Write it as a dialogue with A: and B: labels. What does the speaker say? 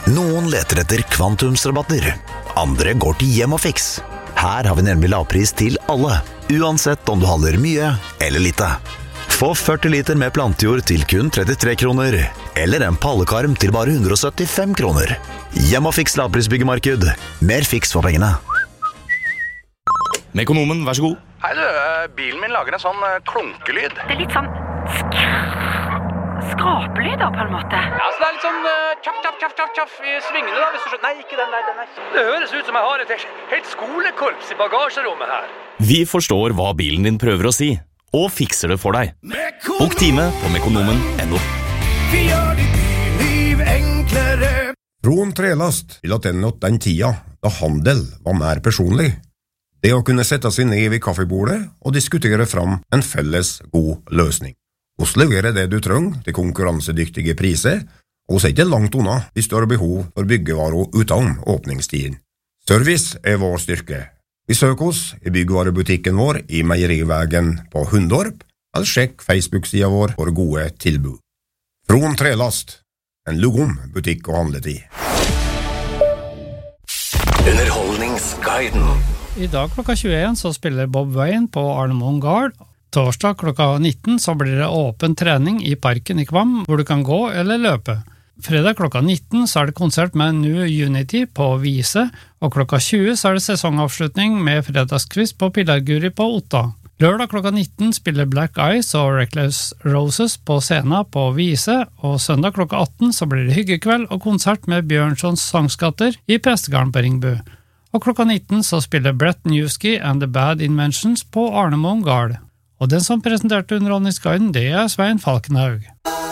A: Noen leter etter kvantumsrabatter, andre går til Hjem og Fix. Her har vi nemlig lavpris til alle, uansett om du handler mye eller lite. Få 40 liter med plantejord til kun 33 kroner, eller en pallekarm til bare 175 kroner. Hjem og Fix lavprisbyggemarked. Mer fiks for pengene.
B: Mekonomen, vær så god.
C: Hei du, bilen min lager en sånn klunkelyd.
D: Det litt sånn skrapelyd da, på en måte.
C: Ja, så det litt sånn tjaff i svingene da, hvis du skjønner. Nei, ikke den der. Det høres ut som jeg har et helt skolekorps i bagasjerommet her.
B: Vi forstår hva bilen din prøver å si, og fikser det for deg. Bok time på mekonomen.no.
E: Vi gjør ditt liv enklere.
F: Från trelast til at den tida da handel var mer personlig. Det å kunne sette seg ned ved kaffebordet og diskutere fram en felles god løsning. Oss leverer det du trenger til konkurransedyktige priser, og oss ikke langt unna hvis du har behov for byggevarer utenom åpningstiden. Service vår styrke. Besøk oss i byggvarebutikken vår i Meierivägen på Hundorp, eller sjekk Facebook-sida vår for gode tilbud. Från trelast, en lugom butikk og handletid.
A: Underholdningsguiden.
G: I dag klokka 21 så spiller Bob Wayne på Arnhem Gard. Torsdag klokka 19 så blir det åpen trening i parken i Kvam, hvor du kan gå eller løpe. Fredag klokka 19 så det konsert med New Unity på Vise, og klokka 20 så det sesongavslutning med fredagskvist på Pillarguri på Otta. Lørdag klokka 19 spiller Black Eyes og Reckless Roses på scenen på Vise, og søndag klokka 18 så blir det hyggekveld og konsert med Bjørnsons sangskatter i Prestegarden på Ringbu. Og klokka 19 så spiller Brett Newski and the Bad Inventions på Arnhem Gard. Og den som presenterte Underholdningsguiden, det Svein Falkenhaug.